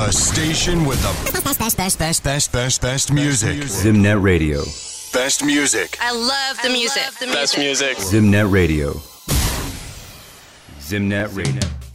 The station with the best music. Zimnet Radio. Best music. I love the music. Best music. Zimnet Radio. Zimnet Radio.